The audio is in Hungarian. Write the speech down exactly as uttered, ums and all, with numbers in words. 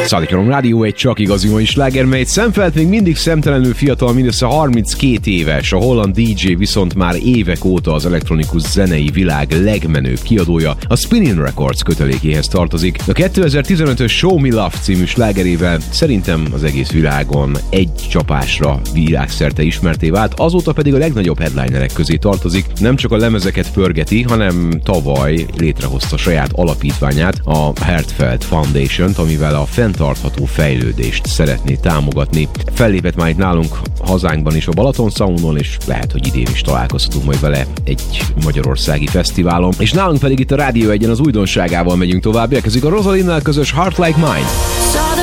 Szállítom, Rádió egy csak igazi mai sláger, mely Szemfeld még mindig szemtelenül fiatal, mindössze harminckét éves, a holland dé dzsé viszont már évek óta az elektronikus zenei világ legmenőbb kiadója, a Spinnin' Records kötelékéhez tartozik. A kétezer-tizenötös Show Me Love című slágerével szerintem az egész világon egy csapásra világszerte ismerté vált, azóta pedig a legnagyobb headlinerek közé tartozik. Nem csak a lemezeket pörgeti, hanem tavaly létrehozta saját alapítványát, a Heartfelt Foundation-t, amivel a fenntartható fejlődést szeretné támogatni. Fellépett már itt nálunk hazánkban is a Balaton Soundon, és lehet, hogy idén is találkozhatunk majd vele egy magyarországi fesztiválon. És nálunk pedig itt a Rádió egyen az újdonságával megyünk tovább, érkezik a Rosalinnal közös Heart Like Mine.